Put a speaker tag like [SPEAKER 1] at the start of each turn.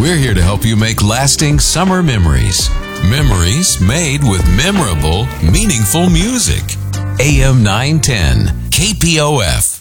[SPEAKER 1] We're here to help you make lasting summer memories. Memories made with memorable, meaningful music. AM 910, KPOF.